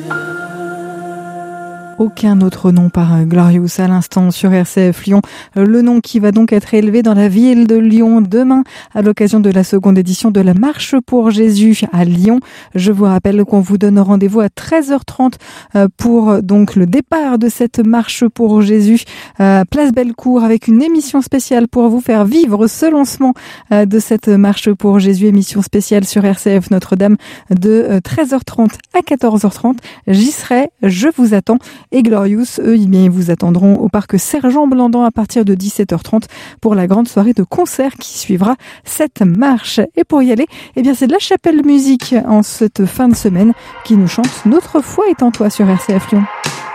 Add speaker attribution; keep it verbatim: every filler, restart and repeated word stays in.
Speaker 1: Aucun autre nom par Glorious à l'instant sur R C F Lyon. Le nom qui va donc être élevé dans la ville de Lyon demain à l'occasion de la seconde édition de la Marche pour Jésus à Lyon. Je vous rappelle qu'on vous donne rendez-vous à treize heures trente pour donc le départ de cette Marche pour Jésus à Place Bellecour avec une émission spéciale pour vous faire vivre ce lancement de cette Marche pour Jésus, émission spéciale sur R C F Notre-Dame de treize heures trente à quatorze heures trente. J'y serai, je vous attends. Et Glorious, eux, eh bien, ils vous attendront au parc Sergent-Blandan à partir de dix-sept heures trente pour la grande soirée de concert qui suivra cette marche. Et pour y aller, eh bien, c'est de la Chapelle Musique en cette fin de semaine qui nous chante Notre foi est en toi sur R C F Lyon.